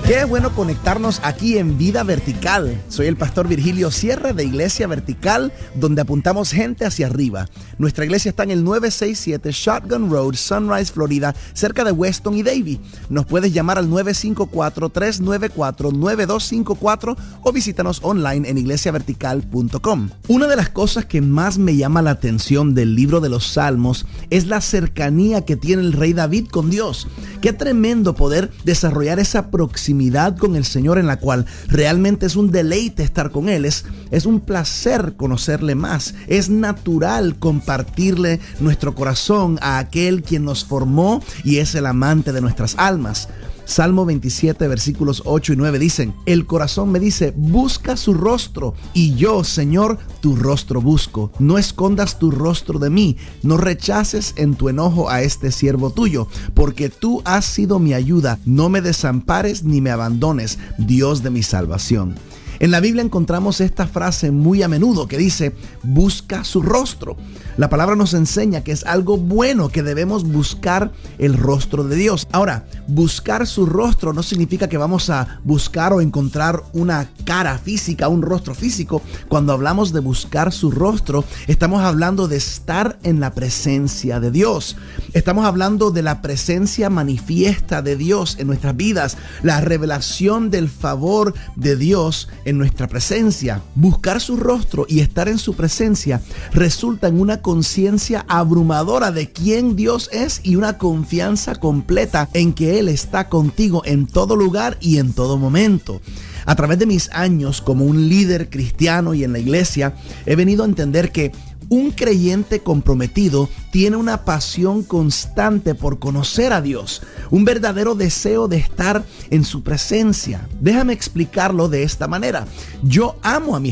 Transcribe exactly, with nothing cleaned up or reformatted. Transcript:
Qué bueno conectarnos aquí en Vida Vertical. Soy el pastor Virgilio Sierra de Iglesia Vertical, donde apuntamos gente hacia arriba. Nuestra iglesia está en el nueve seis siete Shotgun Road, Sunrise, Florida, cerca de Weston y Davie. Nos puedes llamar al nueve cinco cuatro, tres nueve cuatro, nueve dos cinco cuatro o visítanos online en iglesia vertical punto com. Una de las cosas que más me llama la atención del libro de los Salmos es la cercanía que tiene el rey David con Dios. Qué tremendo poder desarrollar esa proximidad con el Señor, en la cual realmente es un deleite estar con Él, es, es un placer conocerle más, es natural compartirle nuestro corazón a aquel quien nos formó y es el amante de nuestras almas. Salmo veintisiete, versículos ocho y nueve dicen: el corazón me dice, busca su rostro, y yo, Señor, tu rostro busco. No escondas tu rostro de mí, no rechaces en tu enojo a este siervo tuyo, porque tú has sido mi ayuda. No me desampares ni me abandones, Dios de mi salvación. En la Biblia encontramos esta frase muy a menudo que dice, busca su rostro. La palabra nos enseña que es algo bueno, que debemos buscar el rostro de Dios. Ahora, buscar su rostro no significa que vamos a buscar o encontrar una cara física, un rostro físico. Cuando hablamos de buscar su rostro, estamos hablando de estar en la presencia de Dios. Estamos hablando de la presencia manifiesta de Dios en nuestras vidas, la revelación del favor de Dios en nuestra presencia. Buscar su rostro y estar en su presencia resulta en una conciencia abrumadora de quién Dios es y una confianza completa en que Él está contigo en todo lugar y en todo momento. A través de mis años como un líder cristiano y en la iglesia, he venido a entender que un creyente comprometido tiene una pasión constante por conocer a Dios, un verdadero deseo de estar en su presencia. Déjame explicarlo de esta manera. Yo amo a mi